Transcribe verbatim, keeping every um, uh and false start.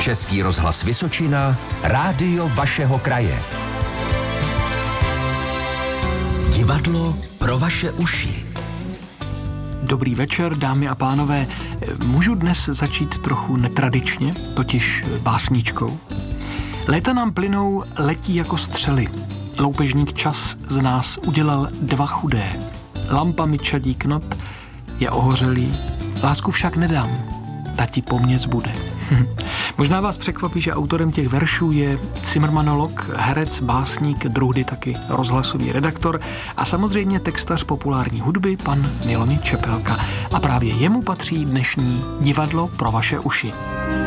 Český rozhlas Vysočina, rádio vašeho kraje. Divadlo pro vaše uši. Dobrý večer, dámy a pánové. Můžu dnes začít trochu netradičně, totiž básničkou. Léta nám plynou, letí jako střely. Loupežník čas z nás udělal dva chudé. Lampa mi čadí knot, je ohořelý, lásku však nedám, ta ti po mně zbude. Možná vás překvapí, že autorem těch veršů je cimrmanolog, herec, básník, druhdy taky rozhlasový redaktor a samozřejmě textař populární hudby pan Miloš Čepelka. A právě jemu patří dnešní divadlo pro vaše uši.